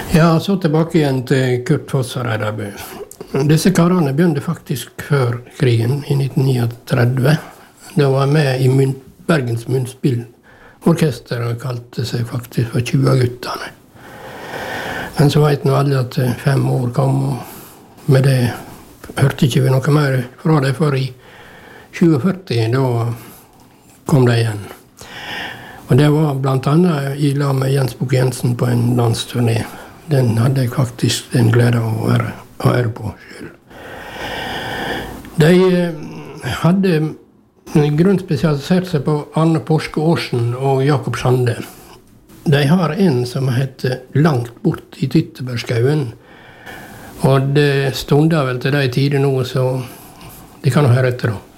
Ja, så tilbake igjen til Kurt Foss og Reidar. Disse karene begynte faktisk før krigen, i 1939. De var med i Bergens Munnspillorkester og kalte seg faktisk for 20-guttene. Men så vet nå alle at 5 år kom, og med det hørte ikke vi noe mer fra det før i 2040, da kom de igjen. Og det var blant annet i lag med Jens Bukk Jensen på en dansturné. Den hadde jeg faktisk en glede av å være på selv. De hadde i grunn spesialisert seg på Arne Porske Aarsen og Jakob Sande. De har en som heter Langt bort i Tyttebærskauen. Og det stunder vel til de tider nå, så de kan jo høre etter da.